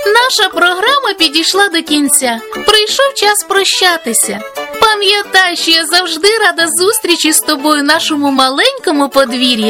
Наша програма підійшла до кінця. Прийшов час прощатися. Пам'ятай, що я завжди рада зустрічі з тобою в нашому маленькому подвір'ї.